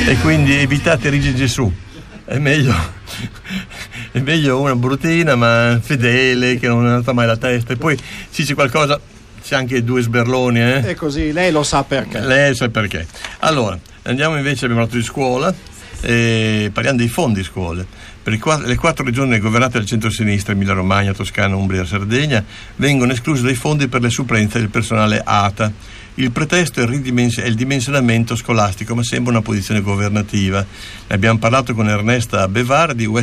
e quindi evitate Rigi Gesù. È meglio una bruttina ma fedele, che non alza mai la testa, e poi se c'è qualcosa c'è anche due sberloni, È così, lei lo sa perché. Lei sa perché. Allora, andiamo invece, abbiamo parlato di scuola, parliamo dei fondi scuole. Per le 4 regioni governate dal centro-sinistra, Emilia Romagna, Toscana, Umbria e Sardegna, vengono escluse dai fondi per le supplenze del personale ATA. Il pretesto è il dimensionamento scolastico, ma sembra una posizione governativa. Ne abbiamo parlato con Ernesta Bevardi,